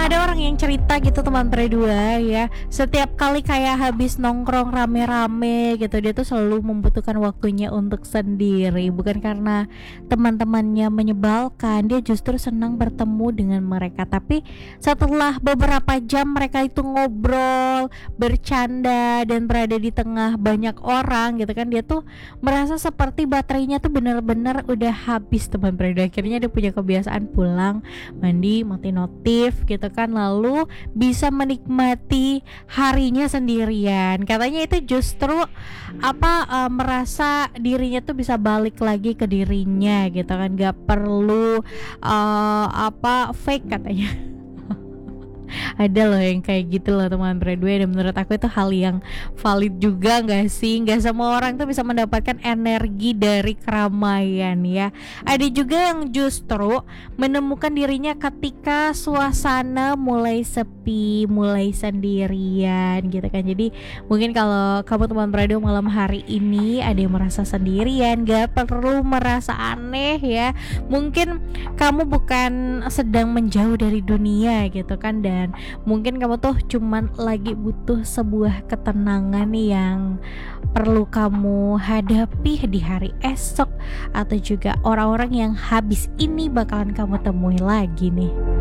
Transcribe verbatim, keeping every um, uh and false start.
ada orang yang cerita gitu teman berdua ya, setiap kali kayak habis nongkrong rame-rame gitu, dia tuh selalu membutuhkan waktunya untuk sendiri. Bukan karena teman-temannya menyebalkan, dia justru senang bertemu dengan mereka. Tapi setelah beberapa jam mereka itu ngobrol, bercanda, dan berada di tengah banyak orang gitu kan, dia tuh merasa seperti baterainya tuh benar-benar udah habis teman berdua. Akhirnya dia punya kebiasaan pulang, mandi, mati notif gitu kan, lalu bisa menikmati harinya sendirian. Katanya itu justru apa uh, merasa dirinya tuh bisa balik lagi ke dirinya gitu kan, gak perlu uh, apa fake katanya. Ada loh yang kayak gitu loh teman Broadway, dan menurut aku itu hal yang valid juga gak sih? Gak semua orang tuh bisa mendapatkan energi dari keramaian ya. Ada juga yang justru menemukan dirinya ketika suasana mulai sepi, mulai sendirian gitu kan. Jadi mungkin kalau kamu teman Broadway malam hari ini ada yang merasa sendirian, gak perlu merasa aneh ya. Mungkin kamu bukan sedang menjauh dari dunia gitu kan, dan mungkin kamu tuh cuman lagi butuh sebuah ketenangan yang perlu kamu hadapi di hari esok, atau juga orang-orang yang habis ini bakalan kamu temui lagi nih.